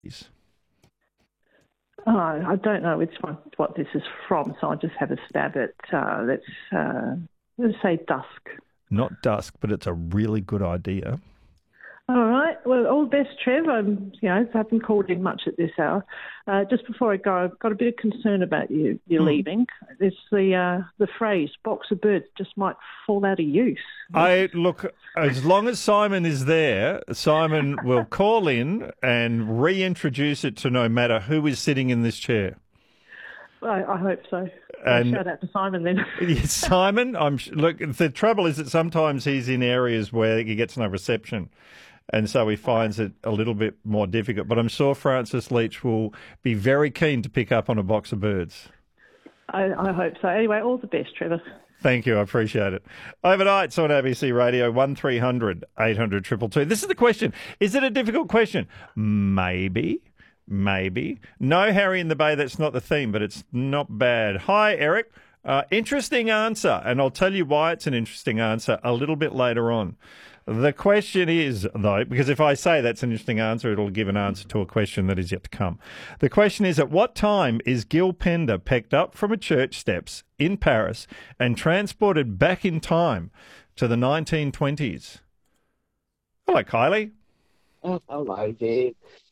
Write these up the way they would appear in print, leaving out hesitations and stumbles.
I don't know what this is from, so I'll just have a stab at, let's say dusk. Not dusk, but it's a really good idea. All right. Well, all the best, Trev. I haven't called in much at this hour. Just before I go, I've got a bit of concern about you leaving. It's the phrase "box of birds" just might fall out of use. Look, as long as Simon is there, Simon will call in and reintroduce it to no matter who is sitting in this chair. I hope so. And shout out to Simon then. Yes, Simon. Look, the trouble is that sometimes he's in areas where he gets no reception. And so he finds it a little bit more difficult. But I'm sure Francis Leach will be very keen to pick up on a box of birds. I hope so. Anyway, all the best, Trevor. Thank you. I appreciate it. Overnights on ABC Radio, 1300 800 222. This is the question. Is it a difficult question? Maybe. No, Harry in the Bay, that's not the theme, but it's not bad. Hi, Eric. Interesting answer. And I'll tell you why it's an interesting answer a little bit later on. The question is, though, because if I say that's an interesting answer, it'll give an answer to a question that is yet to come. The question is, at what time is Gil Pender picked up from a church steps in Paris and transported back in time to the 1920s? Hello, Kylie. Oh, hello there.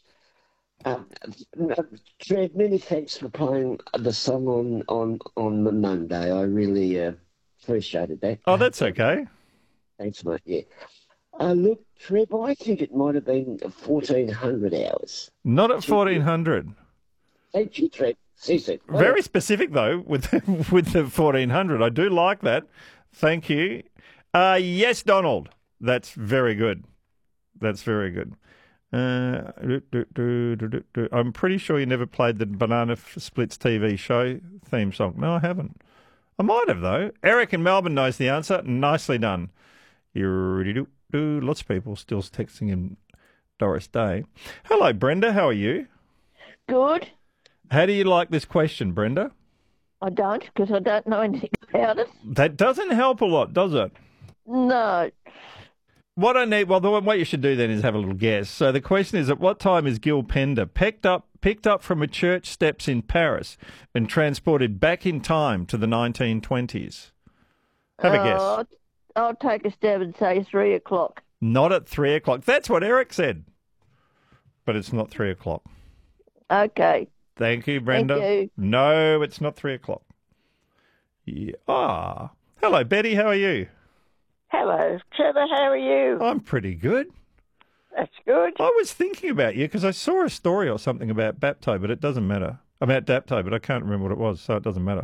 Trev, many thanks for playing the song on the Monday. I really appreciated that. Oh, that's okay. Thanks, mate. Yeah. Look, Trev, I think it might have been 1400 hours. Not at 1400. Thank you, Trev. Very specific, though, with the 1400. I do like that. Thank you. Yes, Donald. That's very good. I'm pretty sure you never played the Banana Splits TV show theme song. No, I haven't. I might have, though. Eric in Melbourne knows the answer. Nicely done. Lots of people still texting in Doris Day. Hello, Brenda. How are you? Good. How do you like this question, Brenda? I don't, because I don't know anything about it. That doesn't help a lot, does it? No. What you should do then is have a little guess. So the question is, at what time is Gil Pender picked up from a church steps in Paris and transported back in time to the 1920s? Have a guess. I'll take a stab and say 3 o'clock. Not at 3 o'clock. That's what Eric said. But it's not 3 o'clock. Okay. Thank you, Brenda. Thank you. No, it's not 3 o'clock. Yeah. Hello, Betty. How are you? Hello, Trevor. How are you? I'm pretty good. That's good. I was thinking about you because I saw a story or something about Bapto, but it doesn't matter. About Dapto, but I can't remember what it was, so it doesn't matter.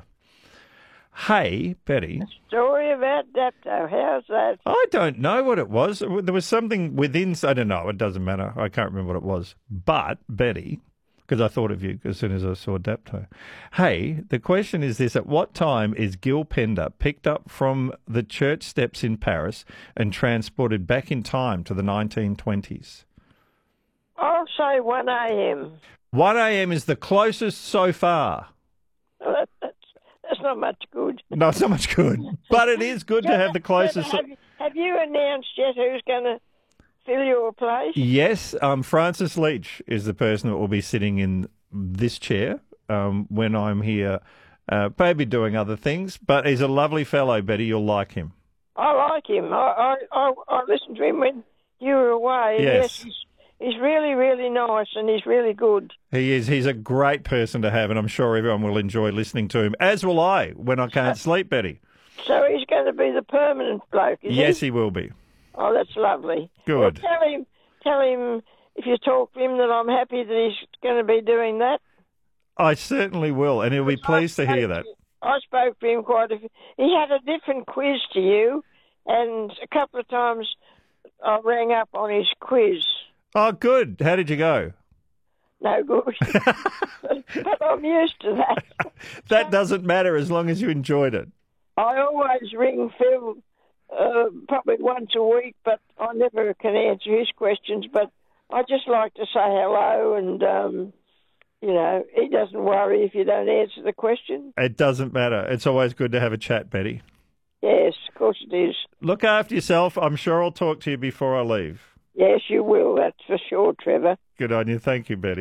Hey, Betty. A story about Dapto. How's that? I don't know what it was. There was something within... I don't know. It doesn't matter. I can't remember what it was. But, Betty, because I thought of you as soon as I saw Dapto. Hey, the question is this. At what time is Gil Pender picked up from the church steps in Paris and transported back in time to the 1920s? I'll say 1 a.m. 1 a.m. is the closest so far. Well, that's not much good. No, it's not much good. But it is good to have the closest... Have you announced yet who's going to fill your place? Yes, Francis Leach is the person that will be sitting in this chair when I'm here, maybe doing other things. But he's a lovely fellow, Betty. You'll like him. I like him. I listened to him when you were away. Yes. He's really, really nice and he's really good. He is. He's a great person to have, and I'm sure everyone will enjoy listening to him, as will I when I can't sleep, Betty. So he's going to be the permanent bloke, is he? Yes, he will be. Oh, that's lovely. Good. Well, tell him if you talk to him that I'm happy that he's going to be doing that. I certainly will, and he'll be pleased to hear that. I spoke to him quite a few. He had a different quiz to you, and a couple of times I rang up on his quiz. Oh, good. How did you go? No good. But I'm used to that. That doesn't matter as long as you enjoyed it. I always ring Phil probably once a week, but I never can answer his questions. But I just like to say hello, and, he doesn't worry if you don't answer the question. It doesn't matter. It's always good to have a chat, Betty. Yes, of course it is. Look after yourself. I'm sure I'll talk to you before I leave. Yes, you will. That's for sure, Trevor. Good on you. Thank you, Betty.